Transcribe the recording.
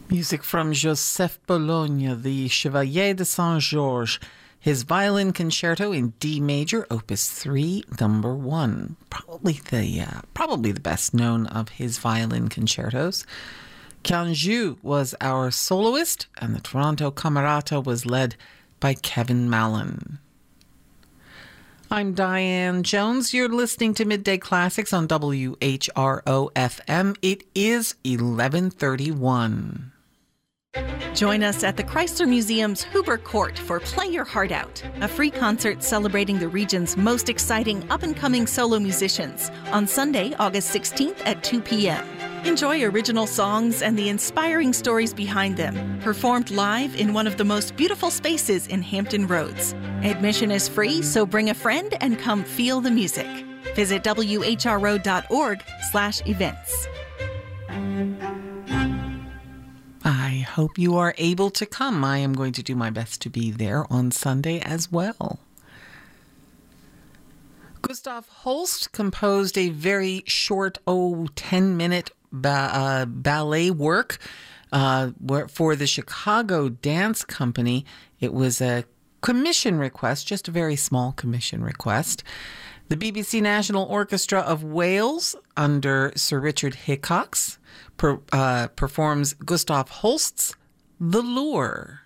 Music from Joseph Bologna, the Chevalier de Saint-Georges, his violin concerto in D major, Opus 3, number 1. Probably the best known of his violin concertos. Qian Zhu was our soloist, and the Toronto Camerata was led by Kevin Mallon. I'm Diane Jones. You're listening to Midday Classics on WHRO-FM. It is 11:31. Join us at the Chrysler Museum's Huber Court for Play Your Heart Out, a free concert celebrating the region's most exciting up-and-coming solo musicians on Sunday, August 16th at 2 p.m. Enjoy original songs and the inspiring stories behind them, performed live in one of the most beautiful spaces in Hampton Roads. Admission is free, so bring a friend and come feel the music. Visit whro.org/events. I hope you are able to come. I am going to do my best to be there on Sunday as well. Gustav Holst composed a very short, 10-minute ballet work for the Chicago Dance Company. It was a commission request, just a very small commission request. The BBC National Orchestra of Wales, under Sir Richard Hickox, performs Gustav Holst's The Lure.